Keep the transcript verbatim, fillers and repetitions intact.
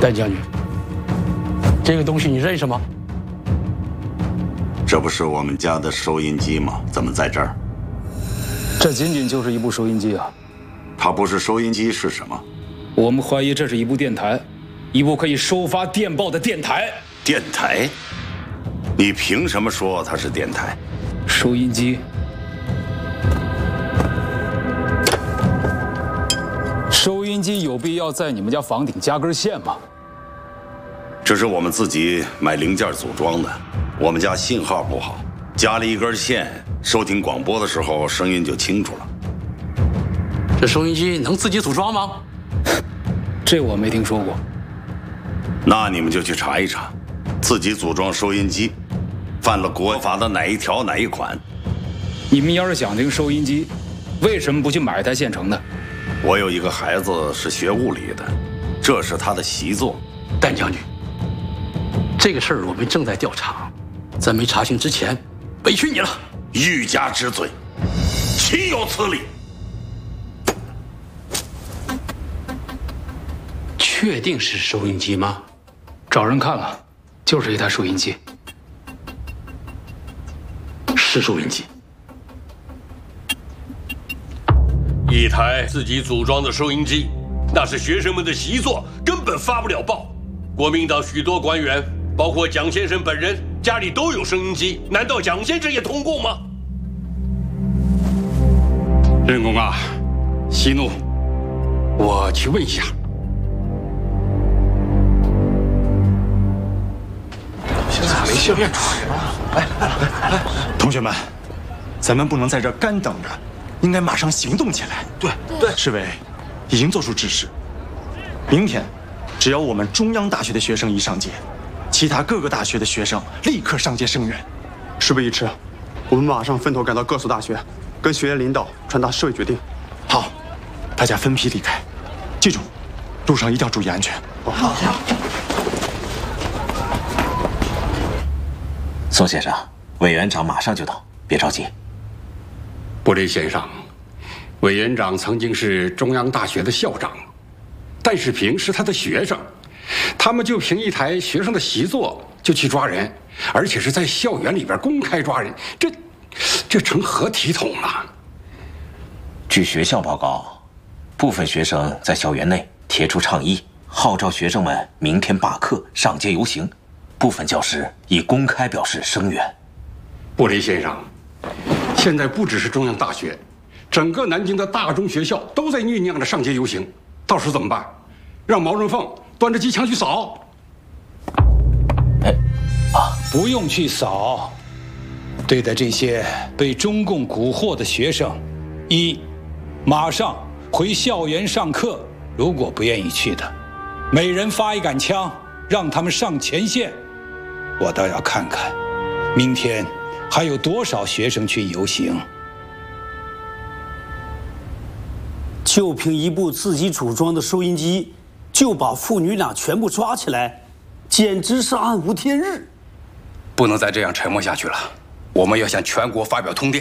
戴将军，这个东西你认识吗？ 这不是我们家的收音机吗？怎么在这儿？ 这仅仅就是一部收音机啊！ 它不是收音机是什么？ 我们怀疑这是一部电台，一部可以收发电报的电台。 电台？你凭什么说它是电台？ 收音机。收音机有必要在你们家房顶加根线吗？ 这是我们自己买零件组装的。我们家信号不好，加了一根线，收听广播的时候声音就清楚了。 这收音机能自己组装吗？ 这我没听说过。 那你们就去查一查，自己组装收音机，犯了国法的哪一条哪一款？ 你们要是想听收音机，为什么不去买一台现成的？ 我有一个孩子是学物理的，这是他的习作。 戴将军，这个事儿我们正在调查，在没查清之前，委屈你了。 欲加之罪，岂有此理！ 确定是收音机吗？ 找人看了，就是一台收音机。 是收音机。 一台自己组装的收音机，那是学生们的习作，根本发不了报。国民党许多官员，包括蒋先生本人，家里都有收音机，难道蒋先生也通共吗？ 任公啊，息怒，我去问一下。 现在没信便抓人了。来来来来，同学们，咱们不能在这干等着，应该马上行动起来。对对，市委已经做出指示，明天只要我们中央大学的学生一上街，其他各个大学的学生立刻上街声援。 事不宜迟，我们马上分头赶到各所大学，跟学院领导传达市委决定。 好，大家分批离开，记住，路上一定要注意安全。好。 宋先生，委员长马上就到，别着急。 布雷先生，委员长曾经是中央大学的校长，戴世平是他的学生，他们就凭一台学生的习作就去抓人，而且是在校园里边公开抓人，这这成何体统了？ 据学校报告，部分学生在校园内贴出倡议，号召学生们明天罢课、上街游行。部分教师已公开表示声援。 布雷先生，现在不只是中央大学，整个南京的大中学校都在酝酿着上街游行，到时候怎么办？让毛人凤端着机枪去扫？ 哎，啊，不用去扫。对待这些被中共蛊惑的学生，一，马上回校园上课；如果不愿意去的，每人发一杆枪，让他们上前线。我倒要看看，明天还有多少学生去游行。 就凭一部自己组装的收音机，就把父女俩全部抓起来，简直是暗无天日。 不能再这样沉默下去了，我们要向全国发表通电，